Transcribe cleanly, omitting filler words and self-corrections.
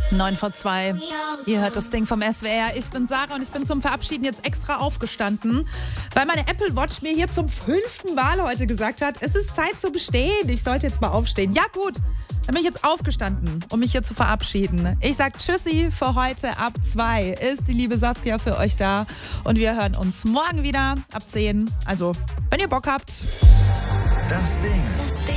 9 vor 2. Ihr hört das Ding vom SWR. Ich bin Sarah und ich bin zum Verabschieden jetzt extra aufgestanden, weil meine Apple Watch mir hier zum 5. Mal heute gesagt hat, es ist Zeit zu bestehen. Ich sollte jetzt mal aufstehen. Ja gut, dann bin ich jetzt aufgestanden, um mich hier zu verabschieden. Ich sag Tschüssi für heute. Ab 2 ist die liebe Saskia für euch da. Und wir hören uns morgen wieder ab 10. Also, wenn ihr Bock habt. Das Ding.